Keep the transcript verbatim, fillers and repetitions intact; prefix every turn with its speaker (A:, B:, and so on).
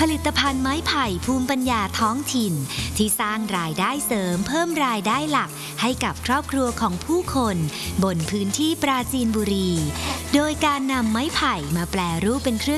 A: ผลิตภัณฑ์ไม้ไผ่ภูมิปัญญาท้องถิ่นที่สร้างรายได้เสริมเพิ่มรายได้หลักให้กับครอบครัวของผู้คนบนพื้นที่ปราจีนบุรีโดยการนำไม้ไผ่มาแปรรูปเป็นเครื่อง